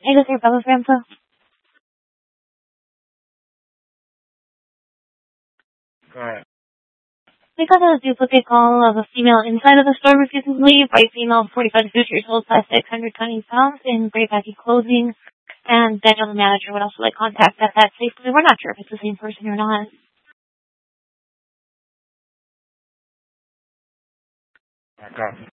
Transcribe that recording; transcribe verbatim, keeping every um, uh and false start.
Hey, this is your brother's grandpa. Alright. We got a duplicate call of a female inside of the store refusing to leave. White female, forty-five to fifty years old, size six, one hundred twenty pounds, in gray baggy clothing. And Daniel, the manager, would also like contact at that safely. We're not sure if it's the same person or not. I copy.